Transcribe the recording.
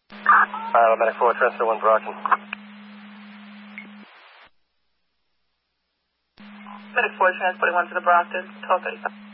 Medic 4, transfer 1 Brockton. Medic 4, transporting 1 to the Brockton, 1235.